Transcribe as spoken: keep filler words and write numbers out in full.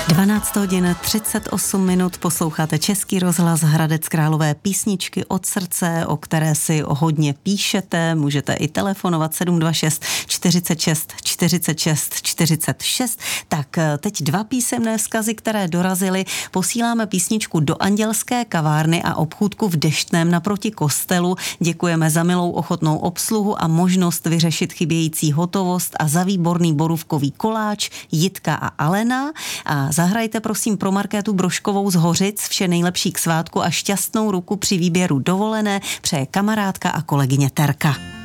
dvanáct hodin třicet osm minut, posloucháte Český rozhlas Hradec Králové, písničky od srdce, o které si hodně píšete, můžete i telefonovat sedm dva šest čtyřicet šest čtyřicet šest čtyřicet šest. Tak teď dva písemné vzkazy, které dorazily. Posíláme písničku do Andělské kavárny a obchůdku v Deštném naproti kostelu. Děkujeme za milou ochotnou obsluhu a možnost vyřešit chybějící hotovost a za výborný borůvkový koláč Jitka a Alena. A zahrajte prosím pro Markétu Brožkovou z Hořic vše nejlepší k svátku a šťastnou ruku při výběru dovolené přeje kamarádka a kolegyně Terka.